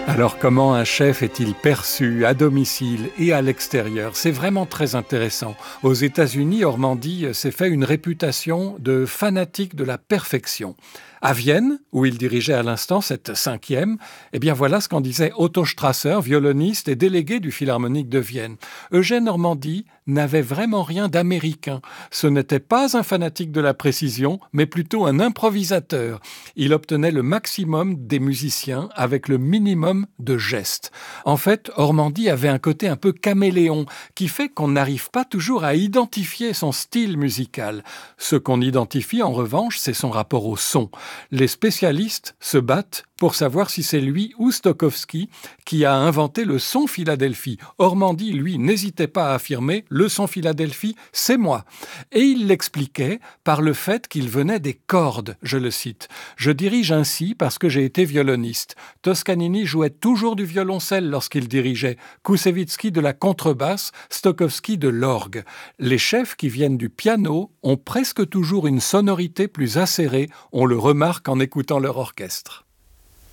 Alors comment un chef est-il perçu à domicile et à l'extérieur? C'est vraiment très intéressant. Aux États-Unis, Ormandy s'est fait une réputation de fanatique de la perfection. À Vienne, où il dirigeait à l'instant cette cinquième, eh bien voilà ce qu'en disait Otto Strasser, violoniste et délégué du Philharmonique de Vienne. Eugène Ormandy n'avait vraiment rien d'américain. Ce n'était pas un fanatique de la précision, mais plutôt un improvisateur. Il obtenait le maximum des musiciens avec le minimum de gestes. En fait, Ormandy avait un côté un peu caméléon, qui fait qu'on n'arrive pas toujours à identifier son style musical. Ce qu'on identifie en revanche, c'est son rapport au son. Les spécialistes se battent pour savoir si c'est lui ou Stokowski qui a inventé le son Philadelphie. Ormandy, lui, n'hésitait pas à affirmer « le son Philadelphie, c'est moi ». Et il l'expliquait par le fait qu'il venait des cordes, je le cite. « Je dirige ainsi parce que j'ai été violoniste. Toscanini jouait toujours du violoncelle lorsqu'il dirigeait, Koussevitzky de la contrebasse, Stokowski de l'orgue. Les chefs qui viennent du piano ont presque toujours une sonorité plus acérée, on le remarque en écoutant leur orchestre. »